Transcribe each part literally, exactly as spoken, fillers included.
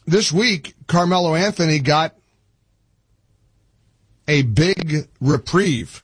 this week, Carmelo Anthony got a big reprieve.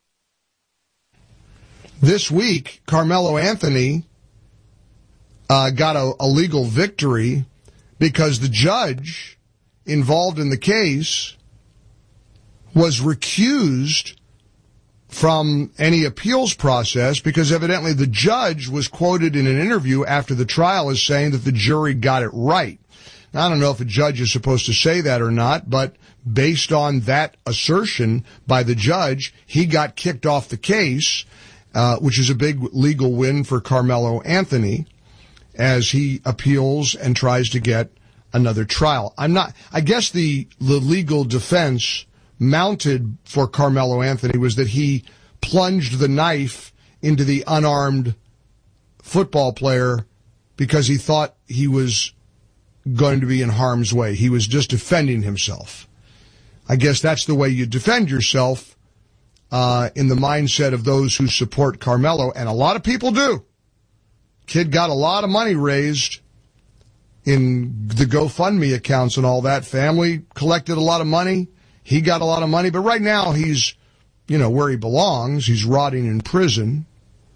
This week, Carmelo Anthony uh, got a, a legal victory because the judge involved in the case was recused from any appeals process because evidently the judge was quoted in an interview after the trial as saying that the jury got it right. Now, I don't know if a judge is supposed to say that or not, but based on that assertion by the judge, he got kicked off the case, uh, which is a big legal win for Carmelo Anthony as he appeals and tries to get another trial. I'm not, I guess the, the legal defense mounted for Carmelo Anthony was that he plunged the knife into the unarmed football player because he thought he was going to be in harm's way. He was just defending himself. I guess that's the way you defend yourself uh, in the mindset of those who support Carmelo, and a lot of people do. Kid got a lot of money raised in the GoFundMe accounts and all that. Family collected a lot of money. He got a lot of money, but right now he's, you know, where he belongs. He's rotting in prison.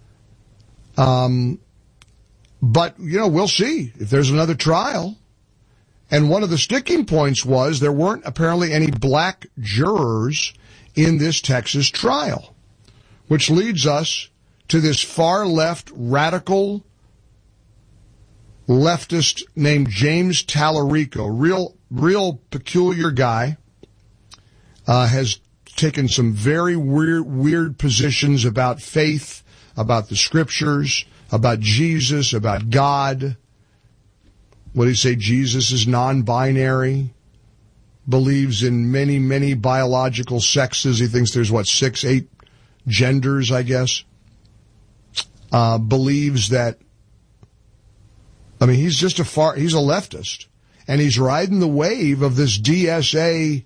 Um, but, you know, we'll see if there's another trial. And one of the sticking points was there weren't apparently any black jurors in this Texas trial, which leads us to this far-left radical leftist named James Tallarico, real, real peculiar guy. Uh, has taken some very weird, weird positions about faith, about the scriptures, about Jesus, about God. What do you say? Jesus is non-binary, believes in many, many biological sexes. He thinks there's, what, six, eight genders, I guess. Uh, believes that, I mean, he's just a far, he's a leftist. And he's riding the wave of this D S A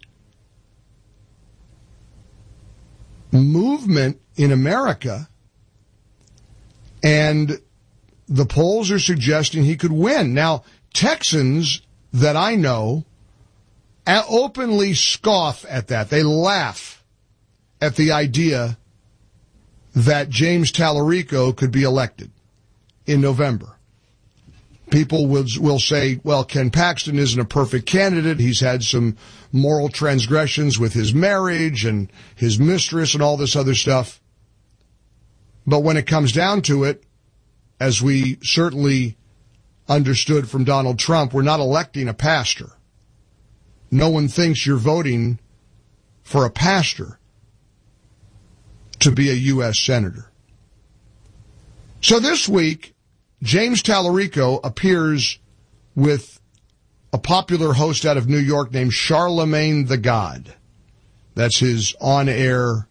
movement in America, and the polls are suggesting he could win. Now, Texans that I know openly scoff at that. They laugh at the idea that James Tallarico could be elected in November. People will, will say, well, Ken Paxton isn't a perfect candidate. He's had some moral transgressions with his marriage and his mistress and all this other stuff. But when it comes down to it, as we certainly understood from Donald Trump, we're not electing a pastor. No one thinks you're voting for a pastor to be a U S senator. So this week, James Tallarico appears with a popular host out of New York named Charlemagne the God. That's his on-air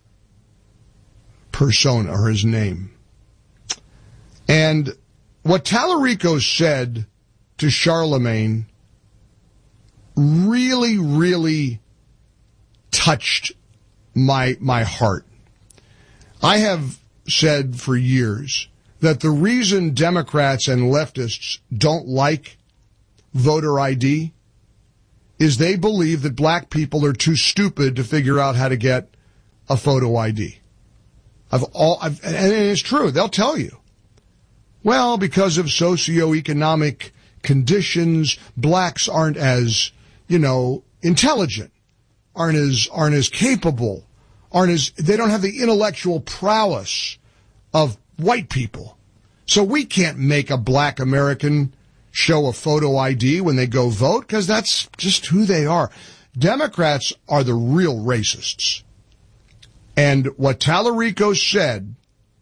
persona, or his name. And what Tallarico said to Charlemagne really, really touched my my heart. I have said for years that the reason Democrats and leftists don't like voter I D is they believe that black people are too stupid to figure out how to get a photo I D. I've all, I've, and it's true. They'll tell you. Well, because of socioeconomic conditions, blacks aren't as, you know, intelligent, aren't as, aren't as capable, aren't as, they don't have the intellectual prowess of white people. So we can't make a black American show a photo I D when they go vote, because that's just who they are. Democrats are the real racists. And what Tallarico said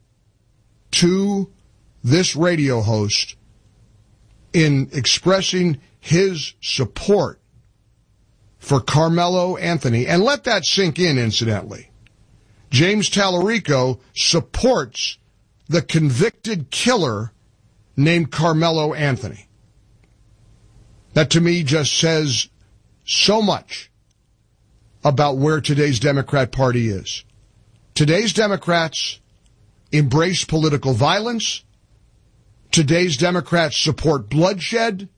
to this radio host in expressing his support for Carmelo Anthony, and let that sink in, incidentally. James Tallarico supports the convicted killer named Carmelo Anthony. That to me just says so much about where today's Democrat Party is. Today's Democrats embrace political violence. Today's Democrats support bloodshed.